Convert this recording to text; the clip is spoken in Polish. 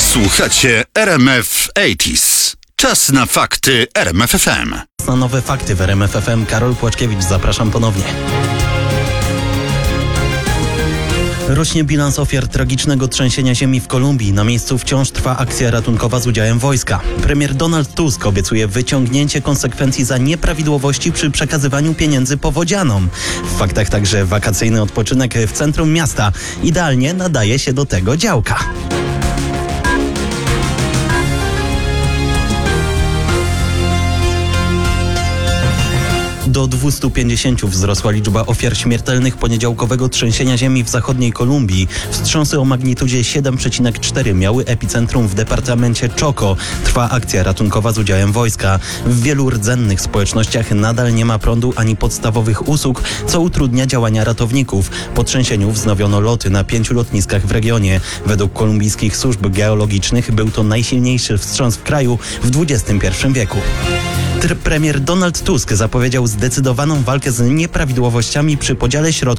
Słuchacie RMF 80s. Czas na fakty RMF FM. Na nowe fakty w RMF FM. Karol Płaczkiewicz, zapraszam ponownie. Rośnie bilans ofiar tragicznego trzęsienia ziemi w Kolumbii. Na miejscu wciąż trwa akcja ratunkowa z udziałem wojska. Premier Donald Tusk obiecuje wyciągnięcie konsekwencji za nieprawidłowości przy przekazywaniu pieniędzy powodzianom. W faktach także wakacyjny odpoczynek w centrum miasta. Idealnie nadaje się do tego działka. Do 250 wzrosła liczba ofiar śmiertelnych poniedziałkowego trzęsienia ziemi w zachodniej Kolumbii. Wstrząsy o magnitudzie 7,4 miały epicentrum w departamencie Chocó. Trwa akcja ratunkowa z udziałem wojska. W wielu rdzennych społecznościach nadal nie ma prądu ani podstawowych usług, co utrudnia działania ratowników. Po trzęsieniu wznowiono loty na 5 lotniskach w regionie. Według kolumbijskich służb geologicznych był to najsilniejszy wstrząs w kraju w XXI wieku. Premier Donald Tusk zapowiedział zdecydowaną walkę z nieprawidłowościami przy podziale środków